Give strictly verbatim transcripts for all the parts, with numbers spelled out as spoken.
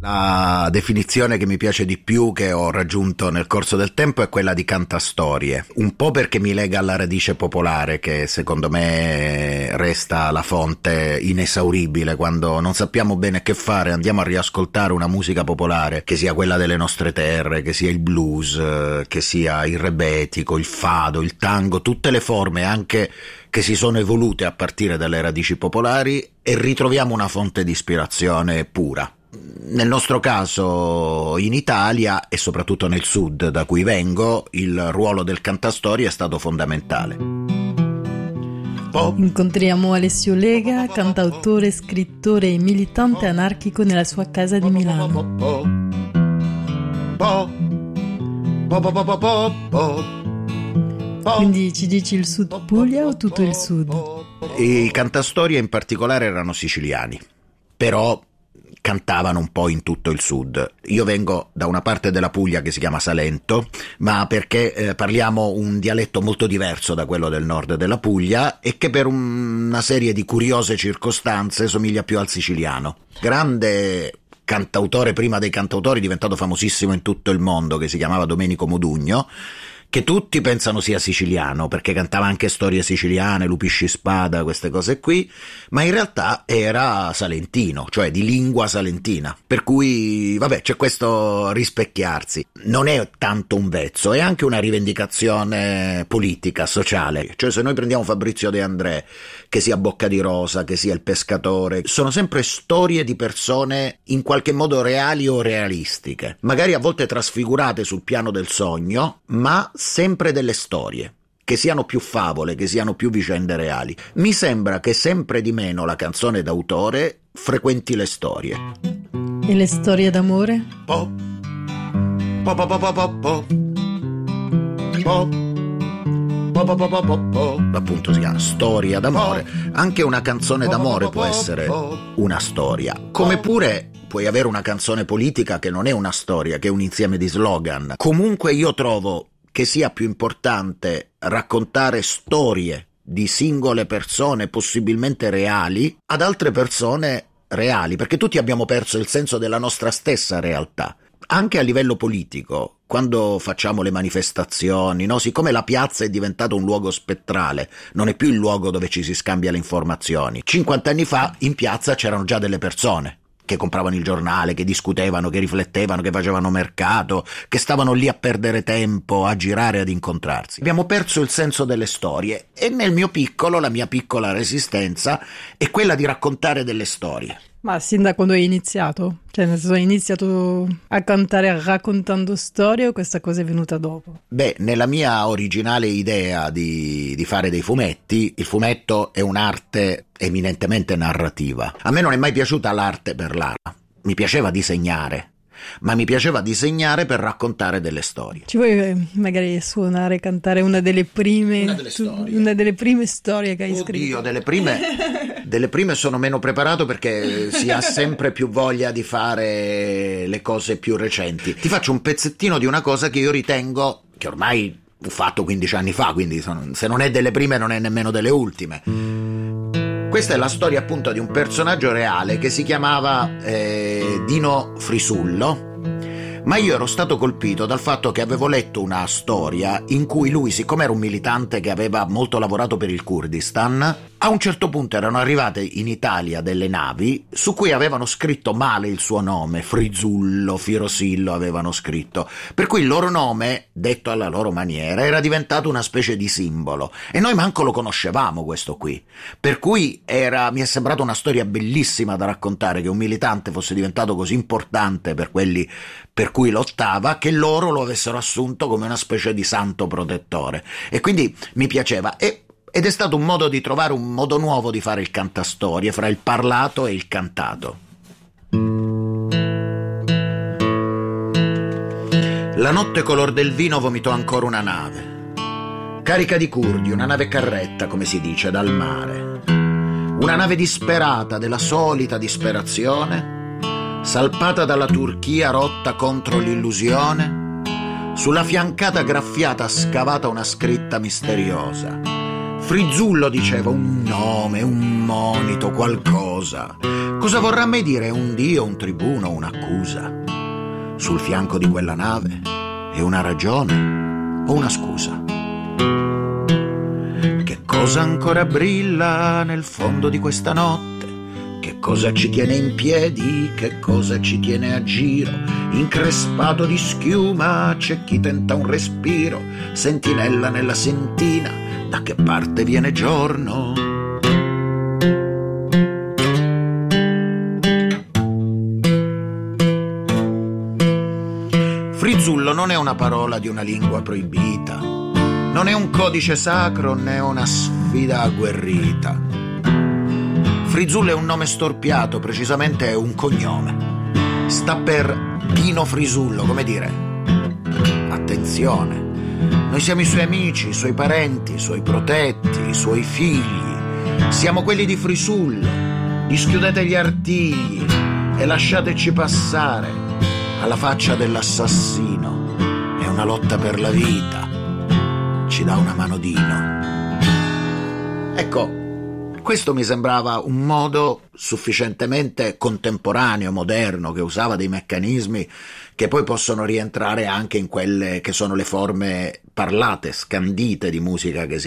La definizione che mi piace di più, che ho raggiunto nel corso del tempo, è quella di cantastorie, un po' perché mi lega alla radice popolare, che secondo me resta la fonte inesauribile. Quando non sappiamo bene che fare, andiamo a riascoltare una musica popolare, che sia quella delle nostre terre, che sia il blues, che sia il rebetico, il fado, il tango, tutte le forme anche che si sono evolute a partire dalle radici popolari, e ritroviamo una fonte di ispirazione pura. Nel nostro caso in Italia, e soprattutto nel sud da cui vengo, il ruolo del cantastorie è stato fondamentale. Incontriamo Alessio Lega, cantautore, scrittore e militante anarchico nella sua casa di Milano. Quindi ci dici il Sud Puglia o tutto il Sud? I cantastorie in particolare erano siciliani, però cantavano un po' in tutto il sud. Io vengo da una parte della Puglia che si chiama Salento, ma perché eh, parliamo un dialetto molto diverso da quello del nord della Puglia, e che per una serie di curiose circostanze somiglia più al siciliano. Grande cantautore, prima dei cantautori, diventato famosissimo in tutto il mondo, che si chiamava Domenico Modugno, che tutti pensano sia siciliano, perché cantava anche storie siciliane, Lupisci Spada, queste cose qui, ma in realtà era salentino, cioè di lingua salentina, per cui vabbè, c'è questo rispecchiarsi. Non è tanto un vezzo, è anche una rivendicazione politica, sociale. Cioè, se noi prendiamo Fabrizio De André, che sia Bocca di Rosa, che sia Il Pescatore, sono sempre storie di persone in qualche modo reali o realistiche, magari a volte trasfigurate sul piano del sogno, ma sempre delle storie, che siano più favole, che siano più vicende reali. Mi sembra che sempre di meno la canzone d'autore frequenti le storie. E le storie d'amore? Po, po, po, po, po, po, po. Po. Po, po, po, po, po, po. Appunto si chiama storia d'amore. Anche una canzone d'amore può essere una storia, come pure puoi avere una canzone politica che non è una storia, che è un insieme di slogan. Comunque io trovo che sia più importante raccontare storie di singole persone, possibilmente reali, ad altre persone reali, perché tutti abbiamo perso il senso della nostra stessa realtà. Anche a livello politico, quando facciamo le manifestazioni, no? Siccome la piazza è diventata un luogo spettrale, non è più il luogo dove ci si scambia le informazioni. cinquanta anni fa in piazza c'erano già delle persone che compravano il giornale, che discutevano, che riflettevano, che facevano mercato, che stavano lì a perdere tempo, a girare, ad incontrarsi. Abbiamo perso il senso delle storie, e nel mio piccolo, la mia piccola resistenza è quella di raccontare delle storie. Ma sin da quando hai iniziato? Cioè, nel senso, hai iniziato a cantare raccontando storie, o questa cosa è venuta dopo? Beh, nella mia originale idea di, di fare dei fumetti, il fumetto è un'arte eminentemente narrativa. A me non è mai piaciuta l'arte per l'arte, mi piaceva disegnare, ma mi piaceva disegnare per raccontare delle storie. Ci vuoi magari suonare, cantare una delle prime una delle storie, una delle prime storie che hai Oddio, scritto? Io delle prime delle prime sono meno preparato, perché si ha sempre più voglia di fare le cose più recenti. Ti faccio un pezzettino di una cosa che io ritengo, che ormai ho fatto quindici anni fa, quindi sono, se non è delle prime non è nemmeno delle ultime. Questa è la storia appunto di un personaggio reale che si chiamava eh, Dino Frisullo, ma io ero stato colpito dal fatto che avevo letto una storia in cui lui, siccome era un militante che aveva molto lavorato per il Kurdistan, a un certo punto erano arrivate in Italia delle navi su cui avevano scritto male il suo nome, Frisullo, Firosillo avevano scritto, per cui il loro nome, detto alla loro maniera, era diventato una specie di simbolo, e noi manco lo conoscevamo questo qui, per cui era, mi è sembrata una storia bellissima da raccontare, che un militante fosse diventato così importante per quelli per cui lottava, che loro lo avessero assunto come una specie di santo protettore, e quindi mi piaceva. E Ed è stato un modo di trovare un modo nuovo di fare il cantastorie, fra il parlato e il cantato. La notte color del vino vomitò ancora una nave, carica di curdi, una nave carretta, come si dice, dal mare. Una nave disperata della solita disperazione, salpata dalla Turchia rotta contro l'illusione, sulla fiancata graffiata scavata una scritta misteriosa. Frizzullo diceva un nome, un monito, qualcosa. Cosa vorrà mai dire un dio, un tribuno, un'accusa? Sul fianco di quella nave è una ragione o una scusa? Che cosa ancora brilla nel fondo di questa notte? Che cosa ci tiene in piedi? Che cosa ci tiene a giro? Increspato di schiuma c'è chi tenta un respiro, sentinella nella sentina, da che parte viene giorno? Frizzullo non è una parola di una lingua proibita, non è un codice sacro né una sfida agguerrita. Frizzullo è un nome storpiato, precisamente è un cognome. Sta per Pino Frisullo, come dire, attenzione, noi siamo i suoi amici, i suoi parenti, i suoi protetti, i suoi figli. Siamo quelli di Frisullo. Dischiudete gli artigli e lasciateci passare alla faccia dell'assassino. È una lotta per la vita. Ci dà una mano Dino. Ecco, questo mi sembrava un modo sufficientemente contemporaneo, moderno, che usava dei meccanismi che poi possono rientrare anche in quelle che sono le forme parlate, scandite di musica che si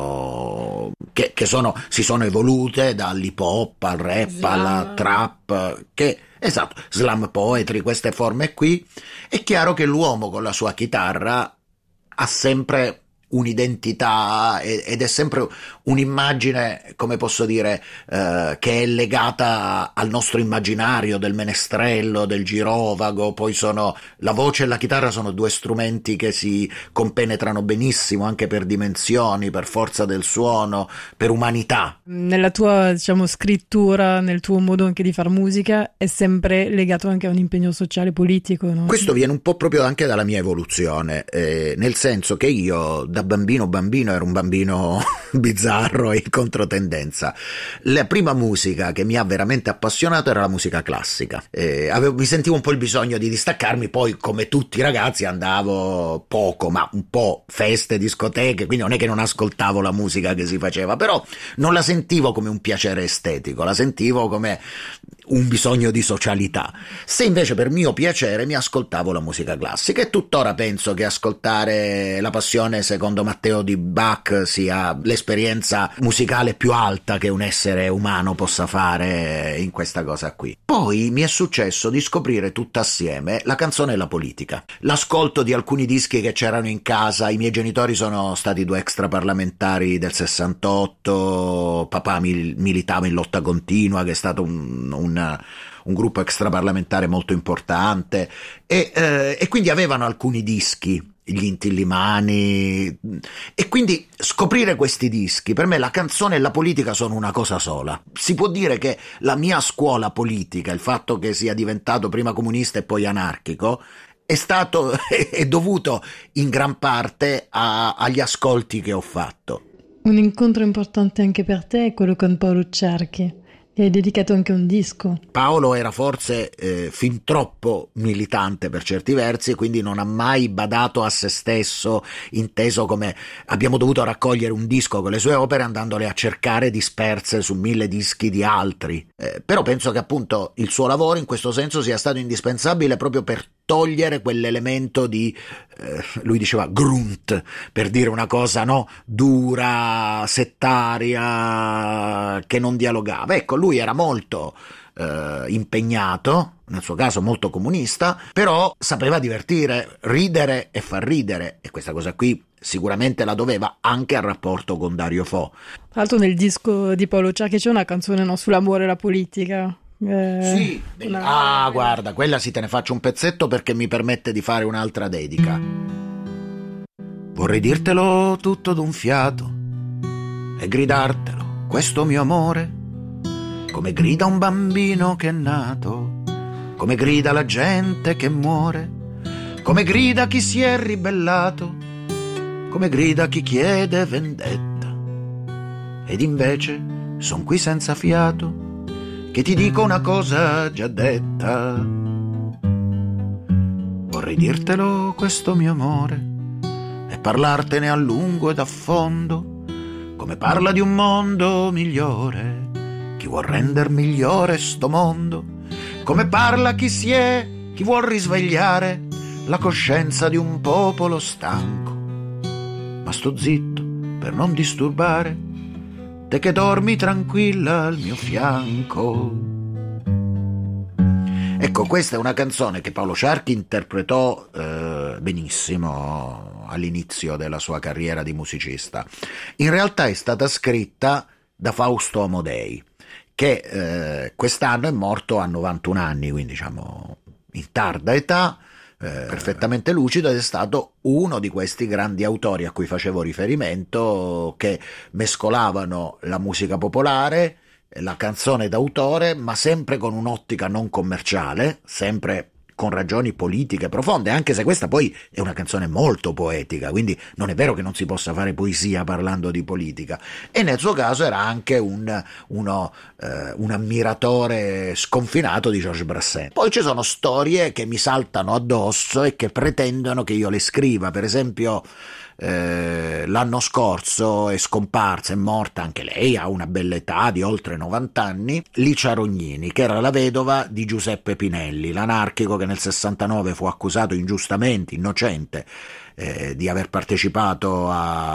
fanno, che, che sono, si sono evolute dall'hip hop al rap, slam, alla trap, che, esatto, slam poetry, queste forme qui. È chiaro che l'uomo con la sua chitarra ha sempre un'identità ed è sempre un'immagine, come posso dire, eh, che è legata al nostro immaginario del menestrello, del girovago. Poi sono la voce e la chitarra sono due strumenti che si compenetrano benissimo anche per dimensioni, per forza del suono, per umanità. Nella tua, diciamo, scrittura, nel tuo modo anche di far musica, è sempre legato anche a un impegno sociale politico, no? Questo viene un po' proprio anche dalla mia evoluzione, eh, nel senso che io da bambino bambino ero un bambino bizzarro e in controtendenza. La prima musica che mi ha veramente appassionato era la musica classica. Eh, avevo, mi sentivo un po' il bisogno di distaccarmi, poi come tutti i ragazzi andavo poco, ma un po' feste, discoteche, quindi non è che non ascoltavo la musica che si faceva, però non la sentivo come un piacere estetico, la sentivo come un bisogno di socialità. Se invece per mio piacere mi ascoltavo la musica classica, e tuttora penso che ascoltare La Passione secondo Matteo di Bach sia l'esperienza musicale più alta che un essere umano possa fare in questa cosa qui. Poi mi è successo di scoprire tutta assieme la canzone e la politica, l'ascolto di alcuni dischi che c'erano in casa. I miei genitori sono stati due extraparlamentari del sessantotto, papà mil- militava in Lotta Continua, che è stato un, un un gruppo extraparlamentare molto importante, e, eh, e quindi avevano alcuni dischi, gli Inti-Illimani, e quindi scoprire questi dischi, per me la canzone e la politica sono una cosa sola. Si può dire che la mia scuola politica, il fatto che sia diventato prima comunista e poi anarchico, è stato è dovuto in gran parte a, agli ascolti che ho fatto. Un incontro importante anche per te è quello con Paolo Ciarchi. Gli hai dedicato anche un disco. Paolo era forse eh, fin troppo militante per certi versi, quindi non ha mai badato a se stesso, inteso come abbiamo dovuto raccogliere un disco con le sue opere andandole a cercare disperse su mille dischi di altri. Eh, però penso che appunto il suo lavoro in questo senso sia stato indispensabile proprio per togliere quell'elemento di, eh, lui diceva grunt, per dire una cosa, no, dura, settaria, che non dialogava. Ecco, lui era molto eh, impegnato, nel suo caso molto comunista, però sapeva divertire, ridere e far ridere, e questa cosa qui sicuramente la doveva anche al rapporto con Dario Fo. Tra l'altro nel disco di Paolo Ciarchi c'è una canzone, no, sull'amore e la politica. Eh, sì, una... ah guarda, quella sì, te ne faccio un pezzetto perché mi permette di fare un'altra dedica. Vorrei dirtelo tutto d'un fiato e gridartelo, questo mio amore, come grida un bambino che è nato, come grida la gente che muore, come grida chi si è ribellato, come grida chi chiede vendetta. Ed invece son qui senza fiato, che ti dico una cosa già detta. Vorrei dirtelo questo mio amore e parlartene a lungo ed a fondo, come parla di un mondo migliore, chi vuol render migliore sto mondo, come parla chi si è, chi vuol risvegliare la coscienza di un popolo stanco. Ma sto zitto per non disturbare te che dormi tranquilla al mio fianco. Ecco, questa è una canzone che Paolo Ciarchi interpretò eh, benissimo all'inizio della sua carriera di musicista. In realtà è stata scritta da Fausto Amodei, che eh, quest'anno è morto a novantuno anni, quindi diciamo in tarda età, eh, perfettamente lucido, ed è stato uno di questi grandi autori a cui facevo riferimento, che mescolavano la musica popolare, la canzone d'autore, ma sempre con un'ottica non commerciale, sempre con ragioni politiche profonde, anche se questa poi è una canzone molto poetica, quindi non è vero che non si possa fare poesia parlando di politica. E nel suo caso era anche un, uno, eh, un ammiratore sconfinato di Georges Brassens. Poi ci sono storie che mi saltano addosso e che pretendono che io le scriva. Per esempio Eh, l'anno scorso è scomparsa, è morta anche lei a una bella età di oltre novanta anni, Licia Rognini, che era la vedova di Giuseppe Pinelli, l'anarchico che nel sessantanove fu accusato ingiustamente, innocente, eh, di aver partecipato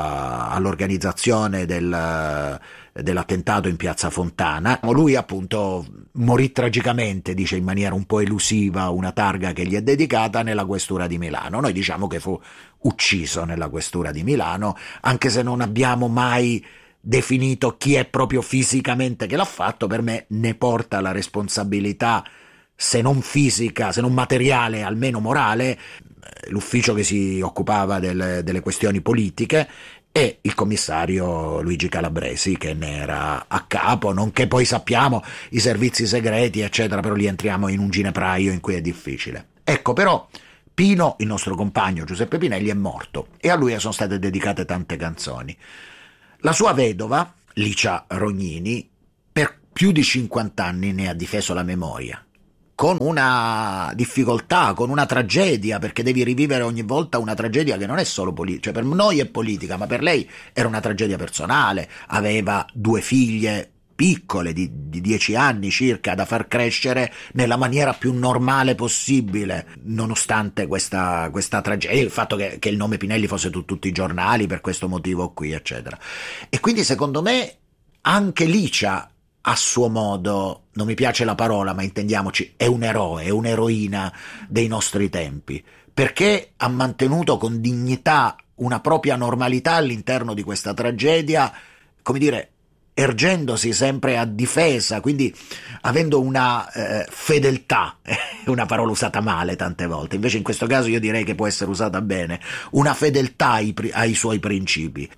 a, all'organizzazione del, dell'attentato in piazza Fontana. Lui appunto morì tragicamente, dice in maniera un po' elusiva una targa che gli è dedicata, nella questura di Milano. Noi diciamo che fu ucciso nella questura di Milano, anche se non abbiamo mai definito chi è proprio fisicamente che l'ha fatto. Per me ne porta la responsabilità, se non fisica, se non materiale, almeno morale, l'ufficio che si occupava del, delle questioni politiche, e il commissario Luigi Calabresi, che ne era a capo, nonché poi sappiamo i servizi segreti eccetera, però lì entriamo in un ginepraio in cui è difficile. Ecco, però Pino, il nostro compagno Giuseppe Pinelli, è morto e a lui sono state dedicate tante canzoni. La sua vedova, Licia Rognini, per più di cinquanta anni ne ha difeso la memoria, con una difficoltà, con una tragedia, perché devi rivivere ogni volta una tragedia che non è solo politica, cioè per noi è politica, ma per lei era una tragedia personale. Aveva due figlie piccole di, di dieci anni circa da far crescere nella maniera più normale possibile, nonostante questa, questa tragedia, il fatto che, che il nome Pinelli fosse su tutti i giornali per questo motivo qui eccetera. E quindi secondo me anche Licia, a suo modo, non mi piace la parola, ma intendiamoci, è un eroe, è un'eroina dei nostri tempi, perché ha mantenuto con dignità una propria normalità all'interno di questa tragedia, come dire, ergendosi sempre a difesa, quindi avendo una eh, fedeltà, una parola usata male tante volte, invece in questo caso io direi che può essere usata bene, una fedeltà ai, ai suoi principi.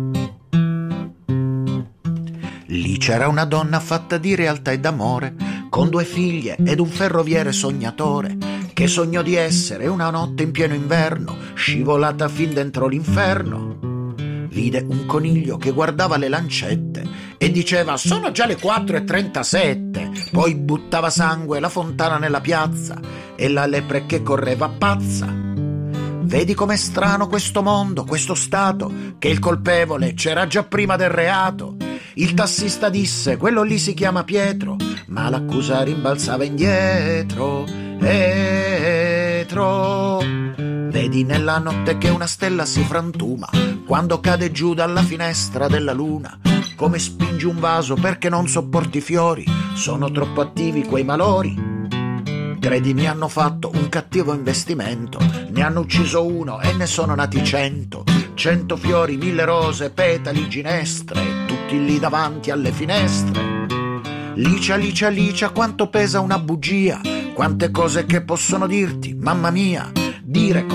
Lì c'era una donna fatta di realtà e d'amore, con due figlie ed un ferroviere sognatore, che sognò di essere una notte in pieno inverno, scivolata fin dentro l'inferno. Vide un coniglio che guardava le lancette e diceva sono già le quattro e trentasette, poi buttava sangue la fontana nella piazza e la lepre che correva pazza. Vedi com'è strano questo mondo, questo stato, che il colpevole c'era già prima del reato. Il tassista disse quello lì si chiama Pietro, ma l'accusa rimbalzava indietro, etro. Vedi nella notte che una stella si frantuma quando cade giù dalla finestra della luna, come spingi un vaso perché non sopporti i fiori, sono troppo attivi quei malori. Credimi, hanno fatto un cattivo investimento, ne hanno ucciso uno e ne sono nati cento, cento fiori, mille rose, petali, ginestre, tutti lì davanti alle finestre. Licia, Licia, Licia, quanto pesa una bugia, quante cose che possono dirti, mamma mia, dire